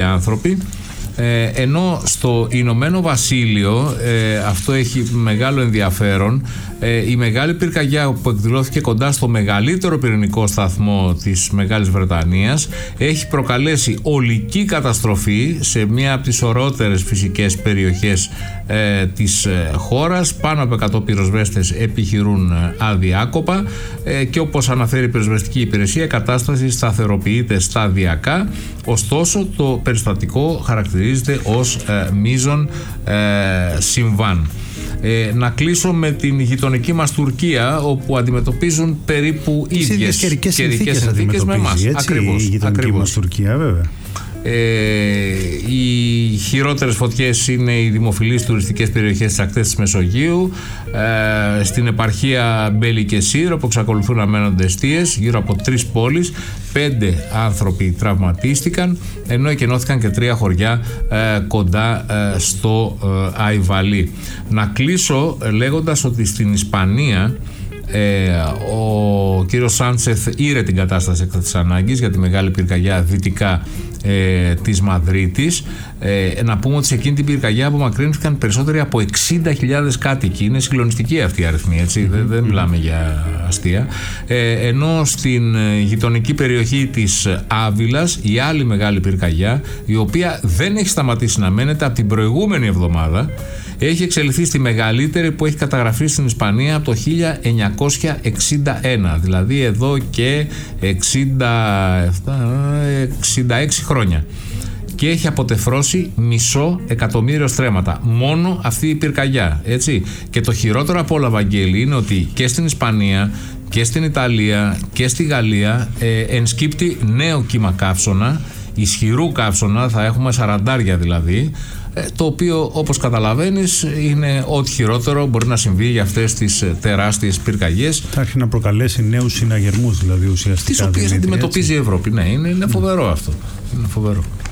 άνθρωποι. Ενώ στο Ηνωμένο Βασίλειο, αυτό έχει μεγάλο ενδιαφέρον, η μεγάλη πυρκαγιά που εκδηλώθηκε κοντά στο μεγαλύτερο πυρηνικό σταθμό της Μεγάλης Βρετανίας έχει προκαλέσει ολική καταστροφή σε μία από τις ωραιότερες φυσικές περιοχές της χώρας. Πάνω από 100 πυροσβέστες επιχειρούν αδιάκοπα και όπως αναφέρει η πυροσβεστική υπηρεσία, η κατάσταση σταθεροποιείται σταδιακά. Ωστόσο, το περιστατικό χαρακτηρίζεται ως μείζον συμβάν. Να κλείσω με την γειτονική μας Τουρκία, όπου αντιμετωπίζουν περίπου ίδιες καιρικές συνθήκες με εμάς. Ακριβώς. Η γειτονική μας Τουρκία, βέβαια. Οι χειρότερες φωτιές είναι οι δημοφιλείς τουριστικές περιοχές στις ακτές της Μεσογείου, στην επαρχία Μπελικεσίρ, όπου εξακολουθούν να μένονται εστίες γύρω από 3 πόλεις. 5 άνθρωποι τραυματίστηκαν, ενώ εκενώθηκαν και 3 χωριά κοντά στο Αϊβαλί. Να κλείσω λέγοντας ότι στην Ισπανία ο κύριος Σάντσεθ ήρε την κατάσταση έκτακτης ανάγκης για τη μεγάλη πυρκαγιά δυτικά της Μαδρίτης. Να πούμε ότι σε εκείνη την πυρκαγιά απομακρύνθηκαν περισσότεροι από 60.000 κάτοικοι. Είναι συγκλονιστική αυτή η αριθμή, έτσι, δεν μιλάμε για αστεία. Ενώ στην γειτονική περιοχή της Άβυλας, η άλλη μεγάλη πυρκαγιά, η οποία δεν έχει σταματήσει να μένεται από την προηγούμενη εβδομάδα, έχει εξελιχθεί στη μεγαλύτερη που έχει καταγραφεί στην Ισπανία από το 1961, δηλαδή εδώ και 66 χρόνια. Και έχει αποτεφρώσει 500.000 στρέμματα. Μόνο αυτή η πυρκαγιά, έτσι. Και το χειρότερο από όλα, Βαγγέλη, είναι ότι και στην Ισπανία και στην Ιταλία και στη Γαλλία ενσκύπτει νέο κύμα καύσωνα, ισχυρού καύσωνα, θα έχουμε 40 δηλαδή, το οποίο, όπως καταλαβαίνεις, είναι ό,τι χειρότερο μπορεί να συμβεί για αυτές τις τεράστιες πυρκαγιές. Θα έρχει να προκαλέσει νέους συναγερμούς, δηλαδή, ουσιαστικά. Τις οποίες αντιμετωπίζει η Ευρώπη. Ναι, είναι φοβερό αυτό. Είναι φοβερό.